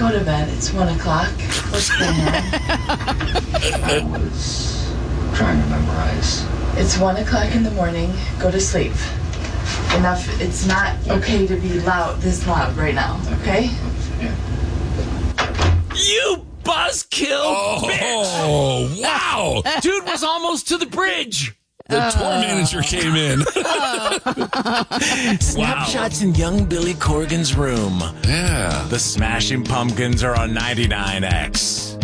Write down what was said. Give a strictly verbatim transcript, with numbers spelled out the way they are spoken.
go to bed. It's one o'clock. What's going on? I was trying to memorize. It's one o'clock in the morning. Go to sleep. Enough. It's not okay to be loud, this loud right now, okay? Yeah. You buzzkill Oh, bitch! wow. Dude was almost to the bridge. The tour manager came in. Snapshots in young Billy Corgan's room. Yeah. The Smashing Pumpkins are on ninety-nine X.